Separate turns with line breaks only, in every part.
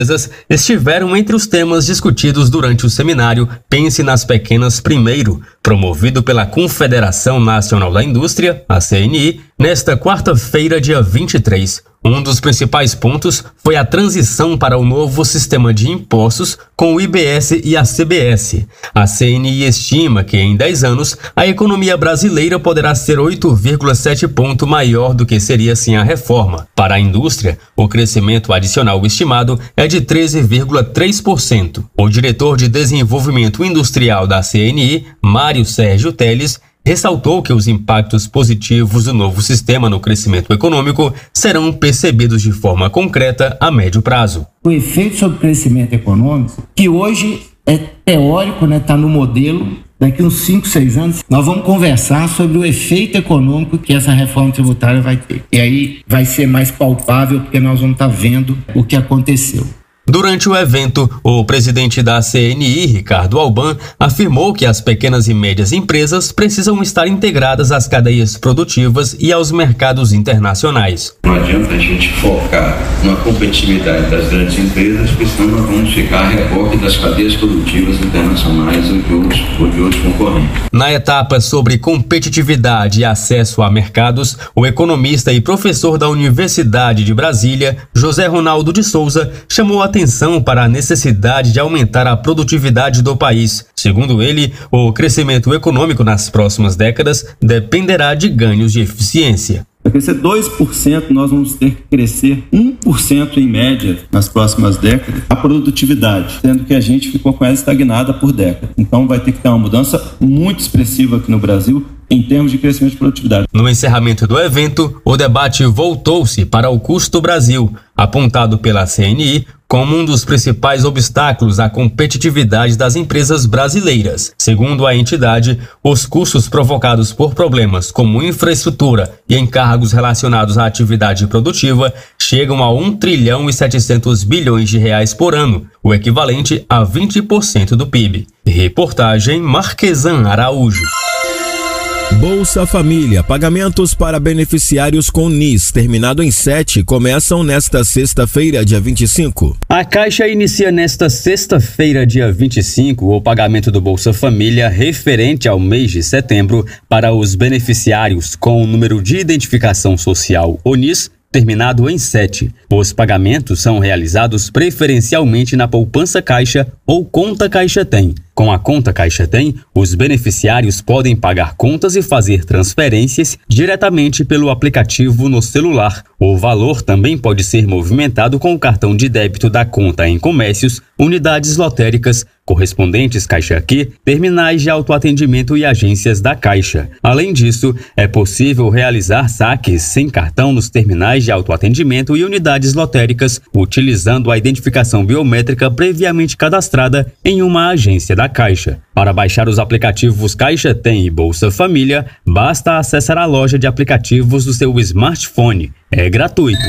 estiveram entre os temas discutidos durante o seminário Pense nas Pequenas Primeiro, promovido pela Confederação Nacional da Indústria, a CNI, nesta quarta-feira, dia 23. Um dos principais pontos foi a transição para o novo sistema de impostos com o IBS e a CBS. A CNI estima que em 10 anos a economia brasileira poderá ser 8,7 pontos maior do que seria sem a reforma. Para a indústria, o crescimento adicional estimado é de 13,3%. O diretor de desenvolvimento industrial da CNI, Mário Sérgio Teles, ressaltou que os impactos positivos do novo sistema no crescimento econômico serão percebidos de forma concreta a médio prazo.
O efeito sobre o crescimento econômico, que hoje é teórico, está no modelo, daqui uns 5, 6 anos, nós vamos conversar sobre o efeito econômico que essa reforma tributária vai ter. E aí vai ser mais palpável, porque nós vamos estar vendo o que aconteceu.
Durante o evento, o presidente da CNI, Ricardo Alban, afirmou que as pequenas e médias empresas precisam estar integradas às cadeias produtivas e aos mercados internacionais.
Não adianta a gente focar na competitividade das grandes empresas, porque senão nós vamos ficar a reboque das cadeias produtivas internacionais ou de outros concorrentes.
Na etapa sobre competitividade e acesso a mercados, o economista e professor da Universidade de Brasília, José Ronaldo de Souza, chamou a atenção para a necessidade de aumentar a produtividade do país. Segundo ele, o crescimento econômico nas próximas décadas dependerá de ganhos de eficiência.
Para crescer 2%, nós vamos ter que crescer 1% em média nas próximas décadas a produtividade, sendo que a gente ficou com ela estagnada por décadas. Então vai ter que ter uma mudança muito expressiva aqui no Brasil em termos de crescimento de produtividade.
No encerramento do evento, o debate voltou-se para o custo Brasil, apontado pela CNI como um dos principais obstáculos à competitividade das empresas brasileiras. Segundo a entidade, os custos provocados por problemas como infraestrutura e encargos relacionados à atividade produtiva chegam a 1 trilhão e 700 bilhões de reais por ano, o equivalente a 20% do PIB. Reportagem Marquesan Araújo.
Bolsa Família. Pagamentos para beneficiários com NIS, terminado em 7, começam nesta sexta-feira, dia 25.
A Caixa inicia nesta sexta-feira, dia 25, o pagamento do Bolsa Família referente ao mês de setembro para os beneficiários com o número de identificação social, o NIS, terminado em 7. Os pagamentos são realizados preferencialmente na poupança Caixa ou conta Caixa Tem. Com a conta Caixa Tem, os beneficiários podem pagar contas e fazer transferências diretamente pelo aplicativo no celular. O valor também pode ser movimentado com o cartão de débito da conta em comércios, unidades lotéricas, correspondentes Caixa Aqui, terminais de autoatendimento e agências da Caixa. Além disso, é possível realizar saques sem cartão nos terminais de autoatendimento e unidades lotéricas, utilizando a identificação biométrica previamente cadastrada em uma agência da Caixa. Para baixar os aplicativos Caixa Tem e Bolsa Família, basta acessar a loja de aplicativos do seu smartphone. É gratuito.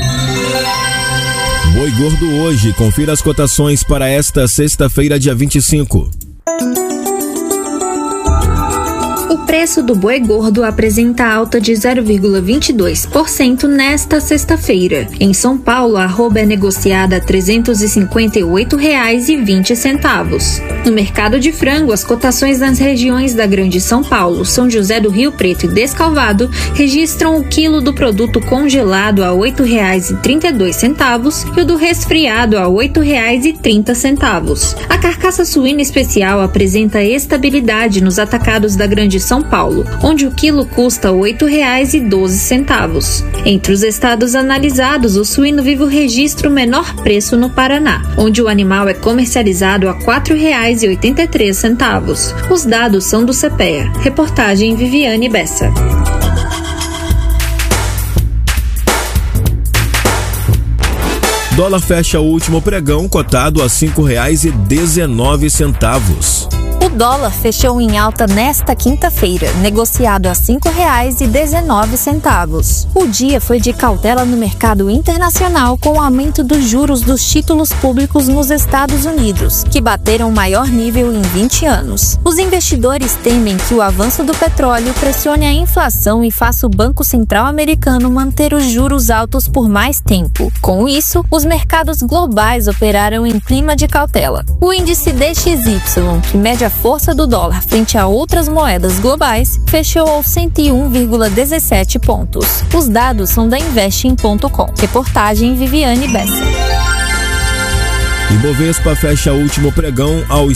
Boi Gordo hoje. Confira as cotações para esta sexta-feira, dia 25.
O preço do boi gordo apresenta alta de 0,22% nesta sexta-feira. Em São Paulo, a arroba é negociada a R$ 358,20. No mercado de frango, as cotações nas regiões da Grande São Paulo, São José do Rio Preto e Descalvado registram o quilo do produto congelado a R$ 8,32 e o do resfriado a R$ 8,30. A carcaça suína especial apresenta estabilidade nos atacados da Grande São Paulo, onde o quilo custa R$ 8,12. Entre os estados analisados, o suíno vive o registro menor preço no Paraná, onde o animal é comercializado a R$ 4,83. Os dados são do CPEA. Reportagem Viviane Bessa.
Dólar fecha o último pregão cotado a R$ 5,19.
O dólar fechou em alta nesta quinta-feira, negociado a R$ 5,19. O dia foi de cautela no mercado internacional com o aumento dos juros dos títulos públicos nos Estados Unidos, que bateram o maior nível em 20 anos. Os investidores temem que o avanço do petróleo pressione a inflação e faça o Banco Central americano manter os juros altos por mais tempo. Com isso, os mercados globais operaram em clima de cautela. O índice DXY, que mede a força do dólar frente a outras moedas globais, fechou aos 101,17 pontos. Os dados são da Investing.com. Reportagem Viviane Bessa.
Ibovespa fecha o último pregão aos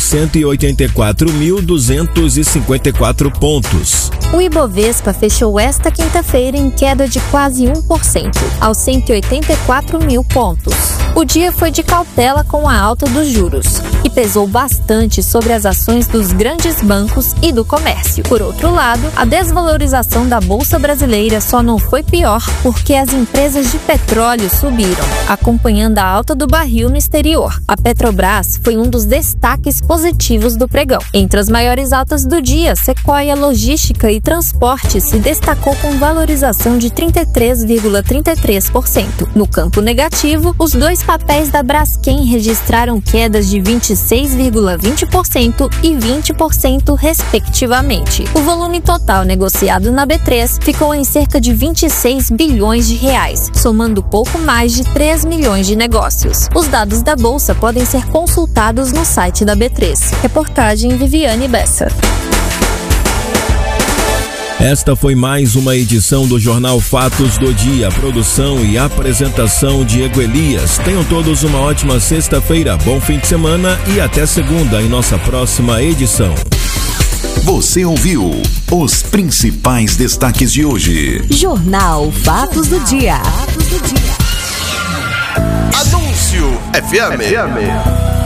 184.254 pontos.
O Ibovespa fechou esta quinta-feira em queda de quase 1%, aos 184 mil pontos. O dia foi de cautela com a alta dos juros, que pesou bastante sobre as ações dos grandes bancos e do comércio. Por outro lado, a desvalorização da Bolsa Brasileira só não foi pior porque as empresas de petróleo subiram, acompanhando a alta do barril no exterior. A Petrobras foi um dos destaques positivos do pregão. Entre as maiores altas do dia, Sequoia Logística e Transporte se destacou com valorização de 33,33%. No campo negativo, os dois papéis da Braskem registraram quedas de 26,20% e 20%, respectivamente. O volume total negociado na B3 ficou em cerca de 26 bilhões de reais, somando pouco mais de 3 milhões de negócios. Os dados da Bolsa podem ser consultados no site da B3. Reportagem Viviane Bessa.
Esta foi mais uma edição do Jornal Fatos do Dia. Produção e apresentação Diego Elias. Tenham todos uma ótima sexta-feira, bom fim de semana e até segunda em nossa próxima edição.
Você ouviu os principais destaques de hoje.
Jornal Fatos do Dia.
Anúncio FM.